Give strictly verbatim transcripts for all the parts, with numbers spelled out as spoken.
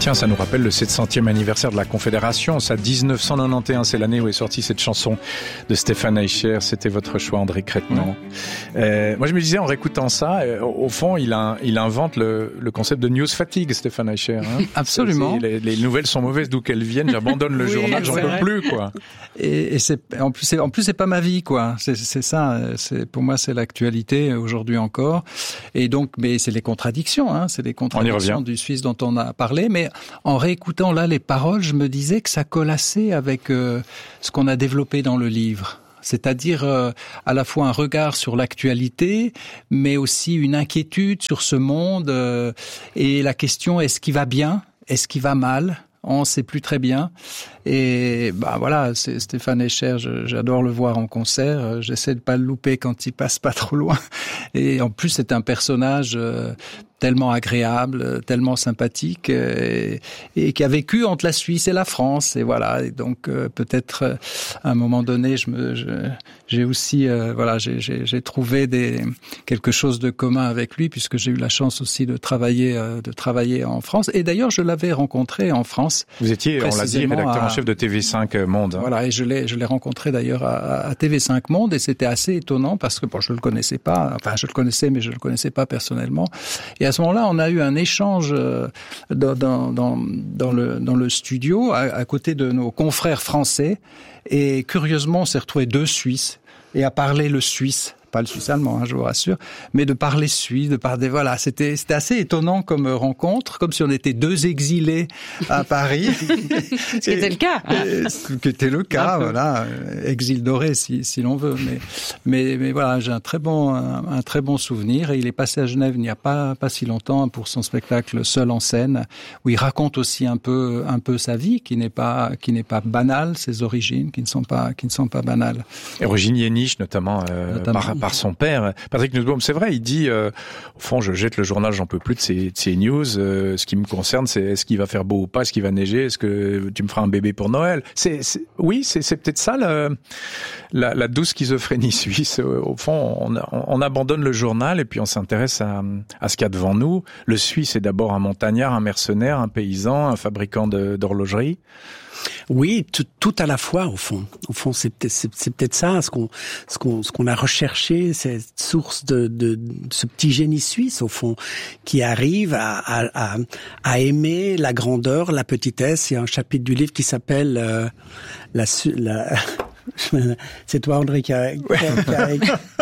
Tiens, ça nous rappelle le sept centième anniversaire de la Confédération. Ça, dix-neuf cent quatre-vingt-onze, c'est l'année où est sortie cette chanson de Stéphane Eicher. C'était votre choix, André Crétenant. Mmh. Euh, moi, je me disais, en réécoutant ça, euh, au fond, il, a, il invente le, le concept de news fatigue, Stéphane Eicher. Hein. Absolument. Les, les nouvelles sont mauvaises d'où qu'elles viennent. J'abandonne le oui, journal, j'en peux vrai. plus, quoi. Et, et c'est, en plus, c'est, en plus, c'est pas ma vie, quoi. C'est, c'est ça. C'est, pour moi, c'est l'actualité aujourd'hui encore. Et donc, mais c'est les contradictions, hein. C'est les contradictions du Suisse dont on a parlé. Mais en réécoutant là les paroles, je me disais que ça colle assez avec euh, ce qu'on a développé dans le livre. C'est-à-dire euh, à la fois un regard sur l'actualité, mais aussi une inquiétude sur ce monde euh, et la question, est-ce qu'il va bien ? Est-ce qu'il va mal ? On ne sait plus très bien. Et bah voilà, c'est Stéphane Eicher, je, j'adore le voir en concert. J'essaie de pas le louper quand il passe pas trop loin. Et en plus, c'est un personnage euh, tellement agréable, tellement sympathique, et, et qui a vécu entre la Suisse et la France. Et voilà. Et donc euh, peut-être euh, à un moment donné, je me, je, j'ai aussi, euh, voilà, j'ai, j'ai, j'ai trouvé des quelque chose de commun avec lui, puisque j'ai eu la chance aussi de travailler, euh, de travailler en France. Et d'ailleurs, je l'avais rencontré en France. Vous étiez, on l'a dit, rédacteur en chef de T V cinq Monde. Hein. Voilà, et je l'ai, je l'ai rencontré d'ailleurs à, à T V cinq Monde, et c'était assez étonnant parce que bon, je le connaissais pas, enfin je le connaissais, mais je le connaissais pas personnellement. Et à ce moment-là, on a eu un échange euh, dans, dans, dans, dans le dans le studio à, à côté de nos confrères français, et curieusement, on s'est retrouvés deux Suisses et à parler le suisse. Pas le suisse allemand, hein, je vous rassure, mais de parler suisse, de parler, voilà, c'était, c'était assez étonnant comme rencontre, comme si on était deux exilés à Paris. Ce qui était le cas. Ce qui était le cas, voilà, exil doré si, si l'on veut, mais, mais, mais voilà, j'ai un très bon, un, un très bon souvenir, et il est passé à Genève il n'y a pas, pas si longtemps pour son spectacle Seul en scène, où il raconte aussi un peu, un peu sa vie, qui n'est pas, qui n'est pas banale, ses origines, qui ne sont pas, qui ne sont pas banales. Et origine yéniche, notamment, euh, notamment. Par, par son père, Patrick Nussbaum, c'est vrai, il dit, euh, au fond, je jette le journal, j'en peux plus de ces, de ces news. Euh, ce qui me concerne, c'est est-ce qu'il va faire beau ou pas, est-ce qu'il va neiger, est-ce que tu me feras un bébé pour Noël. C'est, c'est oui, c'est, c'est peut-être ça le, la, la douce schizophrénie suisse. Au fond, on, on, on abandonne le journal et puis on s'intéresse à, à ce qu'il y a devant nous. Le Suisse est d'abord un montagnard, un mercenaire, un paysan, un fabricant de, d'horlogerie. Oui, tout, tout à la fois au fond. Au fond, c'est peut-être, c'est, c'est peut-être ça, ce qu'on, ce qu'on, ce qu'on a recherché, cette source de, de, de ce petit génie suisse au fond, qui arrive à, à, à, à aimer la grandeur, la petitesse. Il y a un chapitre du livre qui s'appelle euh, la, la c'est toi, André, qui a... Qui a, qui a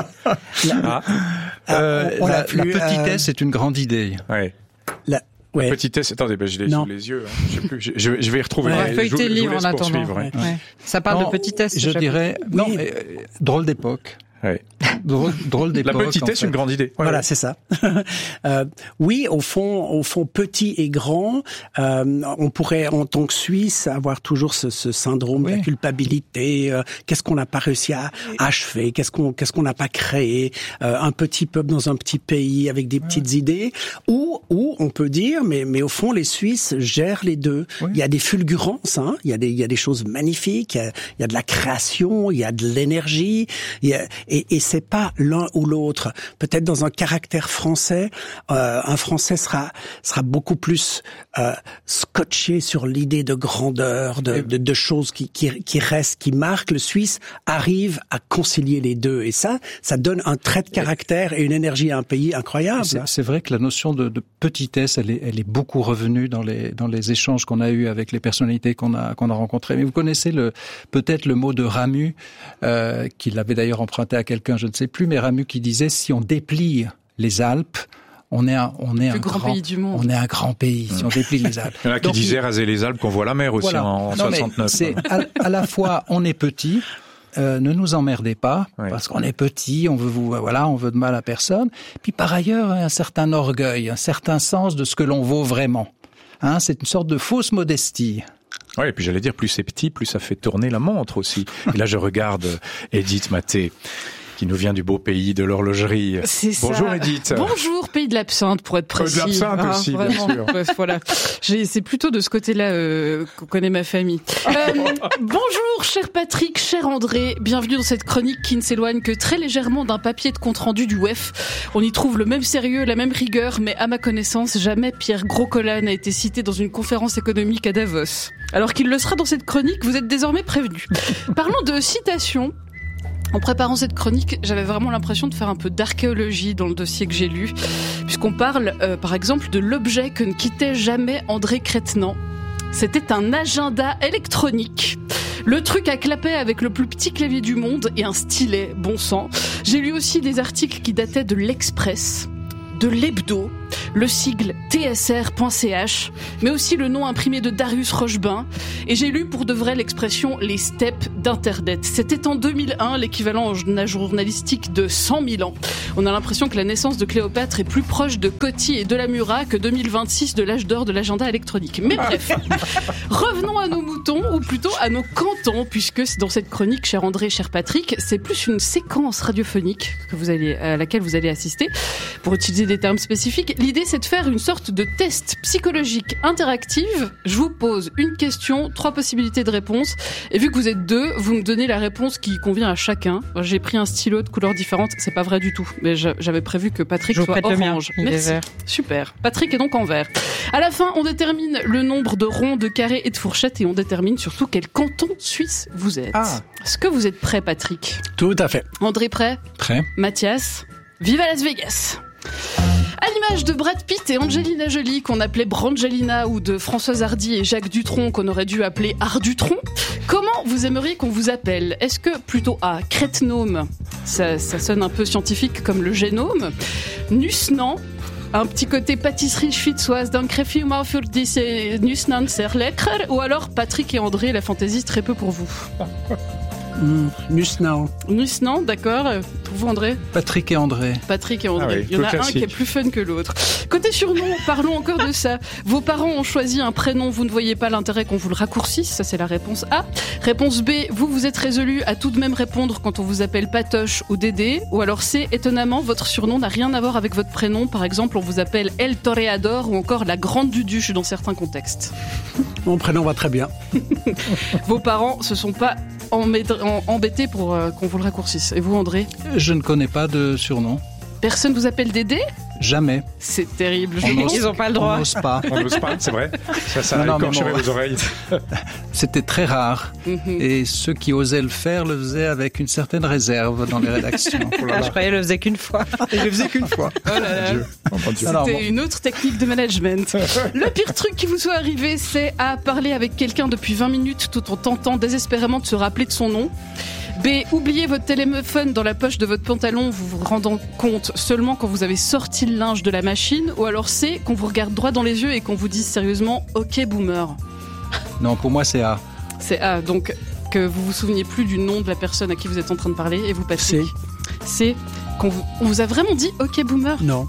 la, ah. euh, on, on la, plus, la petitesse, euh, c'est une grande idée. Ouais. La, Ouais. Petitesse, attendez, ben je l'ai non. sous les yeux. Hein. Je sais plus, je, je, je vais y retrouver. Ouais, feuilleter le livre en attendant. Ouais. Ouais. Ça parle non, de petitesse. Je dirais, oui. non, mais, euh, drôle d'époque. Ouais. Drôle, drôle d'époque. La petitesse, en fait. Une grande idée. Ouais, voilà, ouais. c'est ça. euh, oui, au fond, au fond, petit et grand, euh, on pourrait, en tant que Suisse, avoir toujours ce, ce syndrome oui. de la culpabilité. Euh, qu'est-ce qu'on n'a pas réussi à achever ? Qu'est-ce qu'on, qu'est-ce qu'on n'a pas créé ? euh, Un petit peuple dans un petit pays avec des petites ouais. idées. Ou, ou on peut dire, mais, mais au fond, les Suisses gèrent les deux. Oui. Il y a des fulgurances, hein. Il y a des, il y a des choses magnifiques. Il y a, il y a de la création. Il y a de l'énergie. Il y a, et, et c'est pas l'un ou l'autre. Peut-être dans un caractère français, euh, un Français sera sera beaucoup plus euh, scotché sur l'idée de grandeur, de, de, de choses qui, qui qui restent, qui marquent. Le Suisse arrive à concilier les deux, et ça, ça donne un trait de caractère et une énergie à un pays incroyable. C'est, c'est vrai que la notion de, de petitesse, elle est, elle est beaucoup revenue dans les dans les échanges qu'on a eus avec les personnalités qu'on a qu'on a rencontrées. Mais vous connaissez le peut-être le mot de Ramu, euh, qu'il avait d'ailleurs emprunté à quelqu'un, je ne sais plus, mais Ramu qui disait si on déplie les Alpes, on est un, on est un grand, grand pays du monde. On est un grand pays si on déplie les Alpes. Il y en a qui disaient raser les Alpes qu'on voit la mer aussi voilà. en, en non, soixante-neuf. C'est à, à la fois on est petit. Euh, ne nous emmerdez pas, oui. parce qu'on est petit, on veut vous, voilà, on veut de mal à personne. Puis par ailleurs, un certain orgueil, un certain sens de ce que l'on vaut vraiment. Hein, c'est une sorte de fausse modestie. Oui, et puis j'allais dire, plus c'est petit, plus ça fait tourner la montre aussi. Et là, je regarde Edith Maté. qui nous vient du beau pays de l'horlogerie. C'est Bonjour ça. Edith. Bonjour, pays de l'absinthe pour être précis. Euh, de l'absinthe ah, aussi, vraiment. bien sûr. Bref, voilà. J'ai, c'est plutôt de ce côté-là euh, qu'on connaît ma famille. Euh, bonjour, cher Patrick, cher André. Bienvenue dans cette chronique qui ne s'éloigne que très légèrement d'un papier de compte-rendu du W E F. On y trouve le même sérieux, la même rigueur, mais à ma connaissance, jamais Pierre Groscola n'a été cité dans une conférence économique à Davos. Alors qu'il le sera dans cette chronique, vous êtes désormais prévenus. Parlons de citation. En préparant cette chronique, j'avais vraiment l'impression de faire un peu d'archéologie dans le dossier que j'ai lu, puisqu'on parle, euh, par exemple, de l'objet que ne quittait jamais André Crétenant. C'était un agenda électronique. Le truc à clapet avec le plus petit clavier du monde et un stylet, bon sang. J'ai lu aussi des articles qui dataient de l'Express, de l'Hebdo, le sigle T S R point C H, mais aussi le nom imprimé de Darius Rochebain. Et j'ai lu pour de vrai l'expression « les steppes d'Internet ». C'était en deux mille un, l'équivalent en âge journalistique de cent mille ans. On a l'impression que la naissance de Cléopâtre est plus proche de Coty et de la Murat que deux mille vingt-six de l'âge d'or de l'agenda électronique. Mais bref, revenons à nos moutons, ou plutôt à nos cantons, puisque dans cette chronique, cher André, cher Patrick, c'est plus une séquence radiophonique que vous allez, à laquelle vous allez assister. Pour utiliser des termes spécifiques, l'idée c'est de faire une sorte de test psychologique interactif. Je vous pose une question, trois possibilités de réponse, et vu que vous êtes deux, vous me donnez la réponse qui convient à chacun. J'ai pris un stylo de couleurs différentes, c'est pas vrai du tout, mais j'avais prévu que Patrick je soit orange. Merci. Super. Patrick est donc en vert. À la fin, on détermine le nombre de ronds, de carrés et de fourchettes, et on détermine surtout quel canton suisse vous êtes. Ah. Est-ce que vous êtes prêt, Patrick? Tout à fait. André, prêt? Prêt. Mathias, vive à Las Vegas! À l'image de Brad Pitt et Angelina Jolie, qu'on appelait Brangelina, ou de Françoise Hardy et Jacques Dutronc, qu'on aurait dû appeler Ardutron, comment vous aimeriez qu'on vous appelle? Est-ce que plutôt A, Crétenome, ça, ça sonne un peu scientifique comme le génome, Nusnan, un petit côté pâtisserie schwitzoise d'un créfuma für diese Nusnan sehr lecker, ou alors Patrick et André, la fantaisie très peu pour vous? Mmh, Nusnan. Nusnan, d'accord. Pour vous, André? Patrick et André. Patrick et André. Ah oui, il y en a classique. un qui est plus fun que l'autre. Côté surnom, parlons encore de ça. Vos parents ont choisi un prénom, vous ne voyez pas l'intérêt qu'on vous le raccourcisse, ça c'est la réponse A. Réponse B, vous vous êtes résolu à tout de même répondre quand on vous appelle Patoche ou Dédé. Ou alors C, étonnamment, votre surnom n'a rien à voir avec votre prénom. Par exemple, on vous appelle El Toreador ou encore la Grande Duduche dans certains contextes. Mon prénom va très bien. Vos parents se sont pas embêtés pour euh, qu'on vous le raccourcisse. Et vous, André? Je ne connais pas de surnom. Personne vous appelle Dédé? Jamais. C'est terrible. On n'ose- Ils n'ont pas le droit. On n'ose pas. On n'ose pas, c'est vrai. Ça, ça Non, non, mais écorcherait bon. vos oreilles. C'était très rare. Mhm. Et ceux qui osaient le faire le faisaient avec une certaine réserve dans les rédactions. Oh là là. Je croyais le faisait qu'une fois. Ils le faisaient qu'une fois. Oh là là. Dieu. Oh mon Dieu. Alors, C'était bon. une autre technique de management. Le pire truc qui vous soit arrivé, c'est à parler avec quelqu'un depuis vingt minutes tout en tentant désespérément de se rappeler de son nom. B, oubliez votre téléphone dans la poche de votre pantalon, vous vous rendant compte seulement quand vous avez sorti le linge de la machine. Ou alors C, qu'on vous regarde droit dans les yeux et qu'on vous dise sérieusement « Ok, boomer Non, pour moi, c'est A. ». C'est A, donc que vous vous souveniez plus du nom de la personne à qui vous êtes en train de parler et vous passez. C, qu'on vous, on vous a vraiment dit « Ok, boomer ». Non.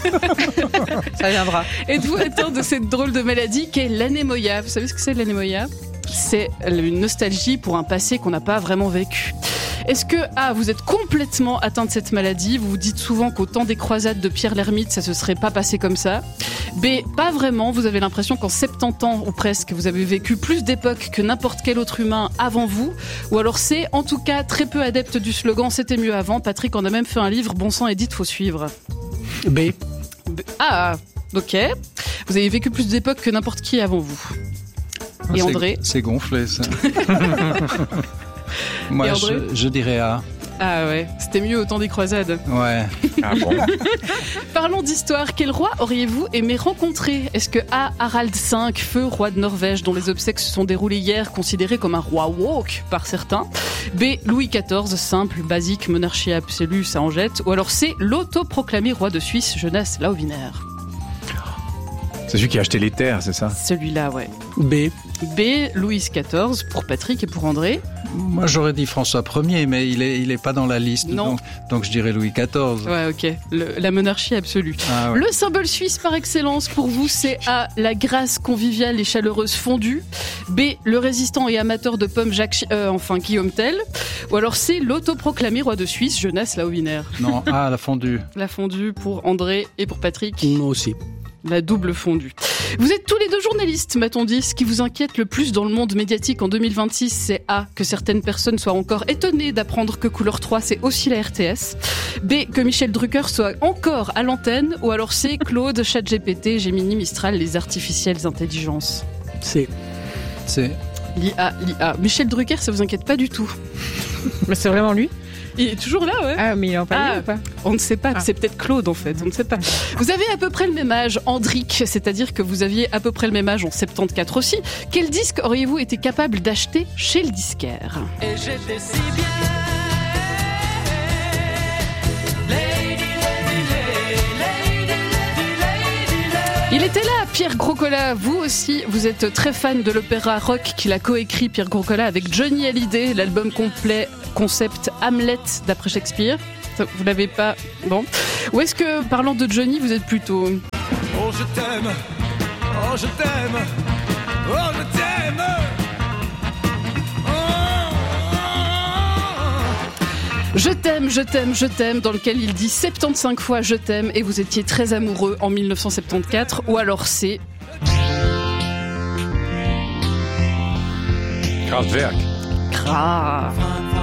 Ça viendra. Êtes-vous atteint de cette drôle de maladie qu'est l'anémoïa? Vous savez ce que c'est l'anémoïa? C'est une nostalgie pour un passé qu'on n'a pas vraiment vécu. Est-ce que A, vous êtes complètement atteint de cette maladie? Vous vous dites souvent qu'au temps des croisades de Pierre l'Ermite, ça se serait pas passé comme ça. B, pas vraiment. Vous avez l'impression qu'en soixante-dix ans ou presque, vous avez vécu plus d'époques que n'importe quel autre humain avant vous. Ou alors C, en tout cas, très peu adepte du slogan « C'était mieux avant ». Patrick en a même fait un livre « Bon sang, Edith, faut suivre ». B. B. Ah, ok. Vous avez vécu plus d'époques que n'importe qui avant vous. Et C'est- André? C'est gonflé, ça. Moi, Et André? je, je dirais A. Ah ouais, c'était mieux au temps des croisades. Ouais. Ah bon? Parlons d'histoire. Quel roi auriez-vous aimé rencontrer? Est-ce que A, Harald cinq, feu roi de Norvège, dont les obsèques se sont déroulées hier, considéré comme un roi woke par certains? B, Louis quatorze, simple, basique, monarchie absolue, ça en jette. Ou alors C, l'autoproclamé roi de Suisse, Jonas Lauviner. C'est celui qui a acheté les terres, c'est ça? Celui-là, ouais. B. B, Louis quatorze pour Patrick et pour André. Moi, j'aurais dit François Ier, mais il est, il est pas dans la liste. Non. Donc, donc je dirais Louis quatorze. Ouais, ok. Le, la monarchie absolue. Ah, ouais. Le symbole suisse par excellence pour vous, c'est A, la grâce conviviale et chaleureuse fondue. B, le résistant et amateur de pommes Jacques, euh, enfin Guillaume Tell. Ou alors C, l'autoproclamé roi de Suisse, Jonas Lauwiner. Non, A, la fondue. La fondue pour André et pour Patrick. Moi aussi. La double fondue. Vous êtes tous les deux journalistes, m'a-t-on dit. Ce qui vous inquiète le plus dans le monde médiatique en deux mille vingt-six, c'est A, que certaines personnes soient encore étonnées d'apprendre que Couleur trois, c'est aussi la R T S. B, que Michel Drucker soit encore à l'antenne. Ou alors C, Claude, ChatGPT, Gemini, Mistral, les artificielles intelligences. C. C. L'I A, l'I A. Michel Drucker, ça vous inquiète pas du tout. Mais c'est vraiment lui? Il est toujours là, ouais. Ah, mais il est en parle Ah, ou pas? On ne sait pas, Ah. c'est peut-être Claude en fait, on ne sait pas. Vous avez à peu près le même âge, Andric, c'est-à-dire que vous aviez à peu près le même âge en soixante-quatorze aussi. Quel disque auriez-vous été capable d'acheter chez le disquaire? Et j'étais si bien. Lady, lady, lady, lady, lady, lady. Il était là, Pierre Grocola. Vous aussi, vous êtes très fan de l'opéra rock qu'il a coécrit, Pierre Grocola, avec Johnny Hallyday, l'album complet concept Hamlet d'après Shakespeare. Vous l'avez pas? Bon. Ou est-ce que, parlant de Johnny, vous êtes plutôt... Oh, je t'aime. Oh, je t'aime. Oh, je t'aime. Je t'aime, je t'aime, je t'aime, dans lequel il dit soixante-quinze fois je t'aime et vous étiez très amoureux en mille neuf cent soixante-quatorze, ou alors c'est... Kraftwerk. Grave.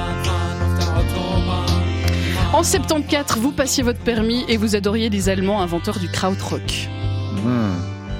En soixante-quatorze, vous passiez votre permis et vous adoriez les Allemands inventeurs du krautrock. Mmh.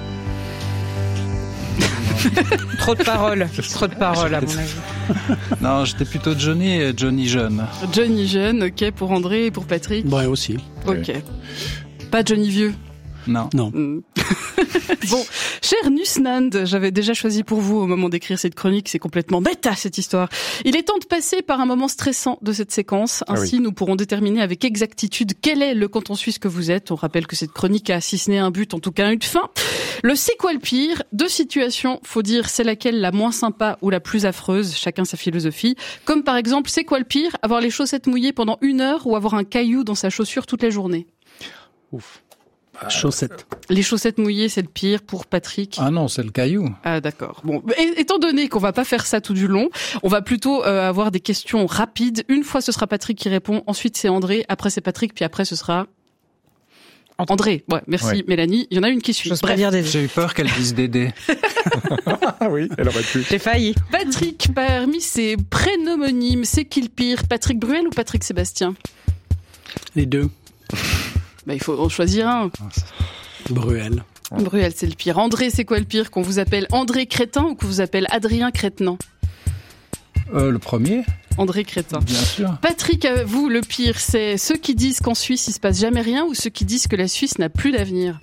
Trop de paroles. Trop de paroles, à mon avis. Non, j'étais plutôt Johnny et Johnny jeune. Johnny jeune, ok, pour André et pour Patrick. Moi aussi. Ok. Pas Johnny vieux. Non. Non. Mm. Bon, cher Nusnand, j'avais déjà choisi pour vous au moment d'écrire cette chronique, c'est complètement bêta cette histoire. Il est temps de passer par un moment stressant de cette séquence, ainsi ah oui. nous pourrons déterminer avec exactitude quel est le canton suisse que vous êtes. On rappelle que cette chronique a, si ce n'est un but, en tout cas une fin. Le c'est quoi le pire? Deux situations, faut dire c'est laquelle la moins sympa ou la plus affreuse, chacun sa philosophie. Comme par exemple, c'est quoi le pire? Avoir les chaussettes mouillées pendant une heure ou avoir un caillou dans sa chaussure toute la journée? Ouf. Chaussettes. Les chaussettes mouillées, c'est le pire pour Patrick. Ah non, c'est le caillou. Ah d'accord. Bon, et, étant donné qu'on va pas faire ça tout du long, on va plutôt euh, avoir des questions rapides. Une fois, ce sera Patrick qui répond. Ensuite, c'est André. Après, c'est Patrick. Puis après, ce sera André. Ouais, merci ouais. Mélanie. Il y en a une qui suit. J'ose pas dire Dédé. J'ai eu peur qu'elle dise Dédé. Ah oui, elle aurait pu. J'ai failli. Patrick, parmi ses prénomonymes, c'est qui le pire? Patrick Bruel ou Patrick Sébastien? Les deux. Bah, il faut en choisir un. Bruel. Bruel, c'est le pire. André, c'est quoi le pire? Qu'on vous appelle André Crétin ou qu'on vous appelle Adrien Crétenant? Euh, le premier. André Crétin. Bien sûr. Patrick, vous, le pire, c'est ceux qui disent qu'en Suisse, il se passe jamais rien ou ceux qui disent que la Suisse n'a plus d'avenir?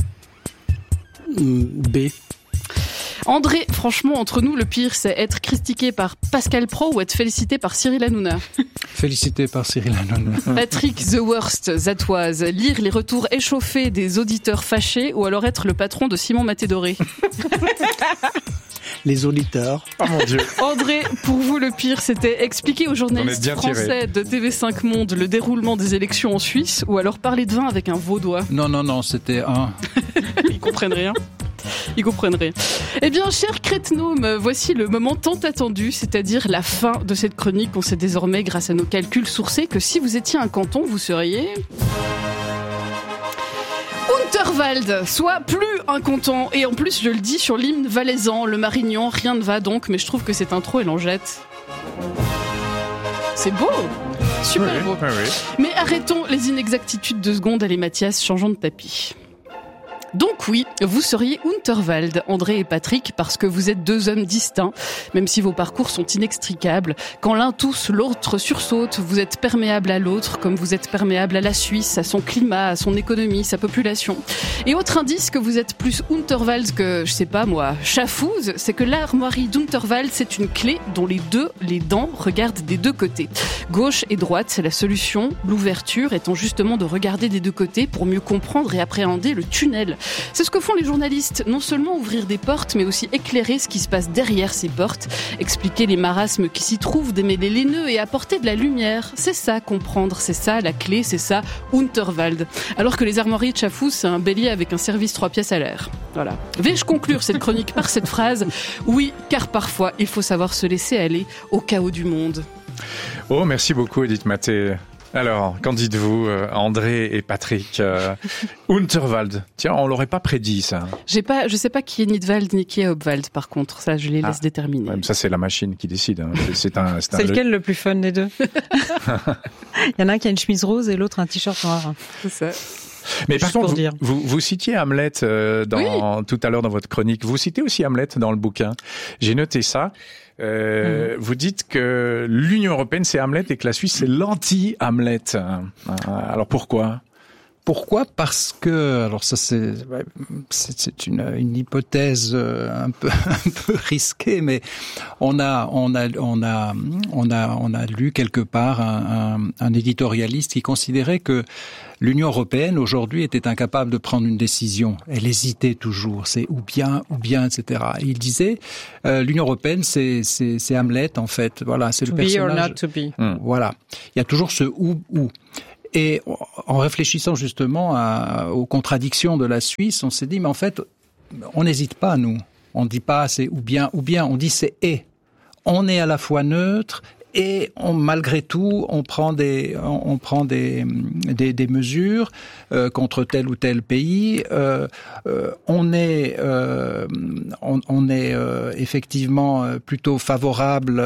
B. André, franchement, entre nous, le pire, c'est être critiqué par Pascal Praud ou être félicité par Cyril Hanouna. Félicité par Cyril Hanouna. Patrick, the worst, zatoise. Lire les retours échauffés des auditeurs fâchés ou alors être le patron de Simon Maté-Doré. Les auditeurs. Oh mon Dieu. André, pour vous, le pire, c'était expliquer aux journalistes français de T V cinq Monde le déroulement des élections en Suisse ou alors parler de vin avec un vaudois. Non, non, non, c'était un. Ils comprennent rien. Ils comprennent rien. Eh bien, cher Crétenôme, voici le moment tant attendu, c'est-à-dire la fin de cette chronique. On sait désormais, grâce à nos calculs sourcés, que si vous étiez un canton, vous seriez... Unterwald, soit plus un canton. Et en plus, je le dis sur l'hymne valaisan, le Marignan, rien ne va donc, mais je trouve que cette intro, elle en jette. C'est beau, super oui, beau. Oui, oui. Mais arrêtons les inexactitudes deux secondes. Allez Mathias, changeons de tapis. Donc oui, vous seriez Unterwald, André et Patrick, parce que vous êtes deux hommes distincts, même si vos parcours sont inextricables. Quand l'un tousse, l'autre sursaute, vous êtes perméable à l'autre, comme vous êtes perméable à la Suisse, à son climat, à son économie, sa population. Et autre indice que vous êtes plus Unterwald que, je sais pas moi, Schaffhouse, c'est que l'armoirie d'Unterwald, c'est une clé dont les deux, les dents, regardent des deux côtés. Gauche et droite, c'est la solution, l'ouverture étant justement de regarder des deux côtés pour mieux comprendre et appréhender le tunnel C'est ce que font les journalistes, non seulement ouvrir des portes, mais aussi éclairer ce qui se passe derrière ces portes, expliquer les marasmes qui s'y trouvent, démêler les nœuds et apporter de la lumière. C'est ça, comprendre, c'est ça, la clé, c'est ça, Unterwald. Alors que les armoiries de Chafouz, c'est un bélier avec un service trois pièces à l'air. Voilà. Vais-je conclure cette chronique par cette phrase ? Oui, car parfois, il faut savoir se laisser aller au chaos du monde. Oh, merci beaucoup, Edith Maté. Alors, qu'en dites-vous, euh, André et Patrick euh, Unterwald. Tiens, on l'aurait pas prédit, ça. J'ai pas, je sais pas qui est Nidwald ni qui est Obwald, par contre. Ça, je les laisse ah, déterminer. Ouais, ça, c'est la machine qui décide. Hein. C'est, un, c'est, c'est un... lequel le plus fun des deux? Il y en a un qui a une chemise rose et l'autre un t-shirt noir. C'est ça. Mais par contre, vous, vous, vous citiez Hamlet euh, dans, oui. tout à l'heure dans votre chronique. Vous citez aussi Hamlet dans le bouquin. J'ai noté ça. Euh, mmh. Vous dites que l'Union européenne c'est Hamlet et que la Suisse c'est l'anti-Hamlet. Alors pourquoi ? Pourquoi ? Parce que, alors ça c'est c'est, c'est une, une hypothèse un peu un peu risquée, mais on a on a on a on a on a lu quelque part un, un, un éditorialiste qui considérait que l'Union européenne aujourd'hui était incapable de prendre une décision. Elle hésitait toujours. C'est ou bien ou bien et cetera. Et il disait euh, l'Union européenne c'est c'est c'est Hamlet en fait. Voilà, c'est to le personnage. Be or not to be. Mmh. Voilà, il y a toujours ce ou ou. Et en réfléchissant justement à, aux contradictions de la Suisse, on s'est dit, mais en fait, on n'hésite pas, nous. On ne dit pas c'est ou bien ou bien, on dit c'est et. On est à la fois neutre et on, malgré tout, on prend des, on, on prend des, des, des mesures euh, contre tel ou tel pays. Euh, euh, on est, euh, on, on est euh, effectivement plutôt favorable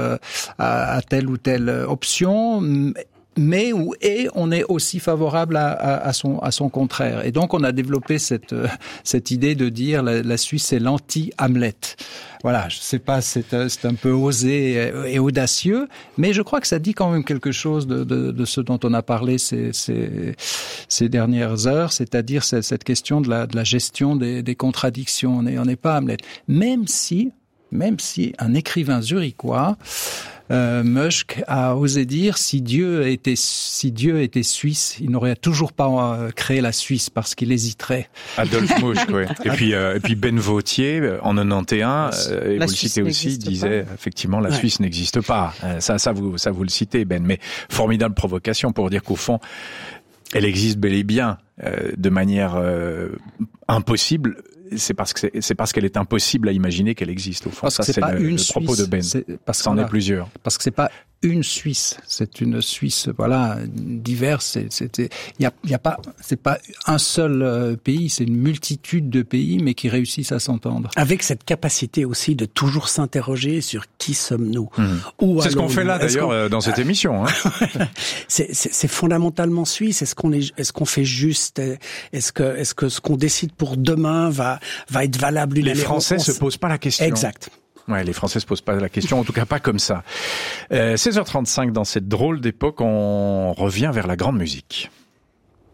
à, à telle ou telle option. Mais ou et on est aussi favorable à, à, à son à son contraire. Et donc on a développé cette euh, cette idée de dire la, la Suisse c'est l'anti-Hamlet. Voilà, je sais pas, c'est c'est un peu osé et, et audacieux, mais je crois que ça dit quand même quelque chose de de, de ce dont on a parlé ces ces ces dernières heures, c'est-à-dire cette, cette question de la de la gestion des des contradictions. On est on n'est pas Hamlet, même si même si un écrivain zurichois Euh, Muschk a osé dire si Dieu était si Dieu était suisse, il n'aurait toujours pas euh, créé la Suisse parce qu'il hésiterait. Adolphe Muschk, oui. Et puis euh, et puis Ben Vautier en quatre-vingt-onze, euh, et vous le citez aussi, disait pas. Effectivement la ouais. Suisse n'existe pas. Euh, ça ça vous ça vous le citez, Ben. Mais formidable provocation pour dire qu'au fond elle existe bel et bien euh, de manière euh, impossible. C'est parce que c'est, c'est parce qu'elle est impossible à imaginer qu'elle existe au fond. Parce ça que c'est, c'est pas le, une le propos Suisse, de Ben. C'est parce ça en est plusieurs. Parce que c'est pas une Suisse, c'est une Suisse, voilà, diverse. C'est, il y a, y a pas, c'est pas un seul euh, pays, c'est une multitude de pays, mais qui réussissent à s'entendre. Avec cette capacité aussi de toujours s'interroger sur qui sommes-nous. Mmh. Où c'est ce qu'on fait là d'ailleurs qu'on... dans cette émission. Hein. c'est, c'est, c'est fondamentalement suisse. Est-ce qu'on est, est-ce qu'on fait juste Est-ce que, est-ce que ce qu'on décide pour demain va va être valable une Les année Français on... se posent pas la question. Exact. Ouais, les Français se posent pas la question, en tout cas pas comme ça. Euh, seize heures trente-cinq dans cette drôle d'époque, on revient vers la grande musique.